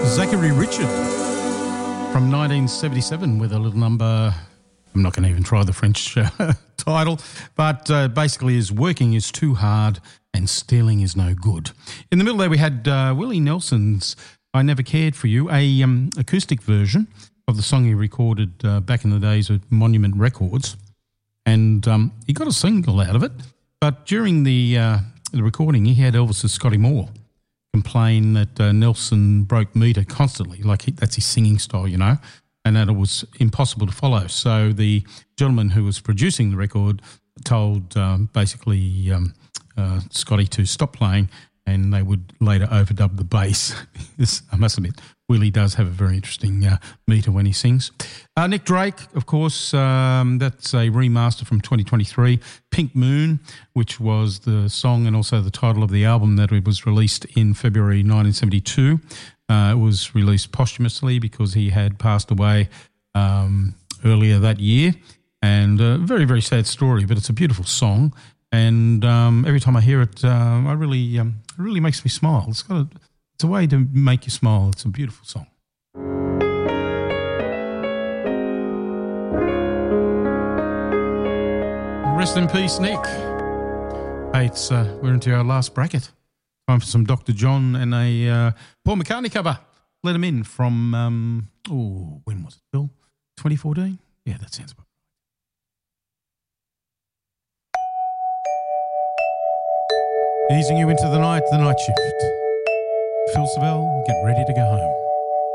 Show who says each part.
Speaker 1: Zachary Richard from 1977 with a little number. I'm not going to even try the French title, but basically is working is too hard and stealing is no good. In the middle there we had Willie Nelson's I Never Cared For You, a acoustic version of the song he recorded back in the days of Monument Records, and he got a single out of it, but during the recording he had Elvis's Scotty Moore complain that Nelson broke meter constantly, that's his singing style, you know, and that it was impossible to follow. So the gentleman who was producing the record told basically Scotty to stop playing, and they would later overdub the bass. I must admit, Willie does have a very interesting meter when he sings. Nick Drake, of course, that's a remaster from 2023. Pink Moon, which was the song and also the title of the album that it was released in February 1972. It was released posthumously because he had passed away earlier that year. And a very, very sad story, but it's a beautiful song. And every time I hear it, it really makes me smile. It's a way to make you smile. It's a beautiful song. Rest in peace, Nick. Hey, we're into our last bracket. Time for some Dr. John and a Paul McCartney cover. Let him in from, when was it, Phil? 2014? Yeah, that sounds about right. Easing you into the night shift. Phil Savell, get ready to go home.